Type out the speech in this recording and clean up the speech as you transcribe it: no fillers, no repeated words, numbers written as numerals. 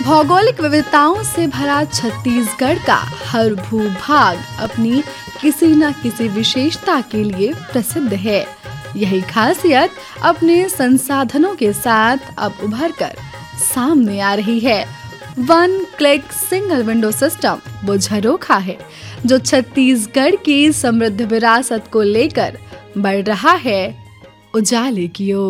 भौगोलिक विविधताओं से भरा छत्तीसगढ़ का हर भूभाग अपनी किसी न किसी विशेषता के लिए प्रसिद्ध है। यही खासियत अपने संसाधनों के साथ अब उभर कर सामने आ रही है। One click single window system वो झरोखा है जो छत्तीसगढ़ की समृद्ध विरासत को लेकर बढ़ रहा है उजाले की ओर।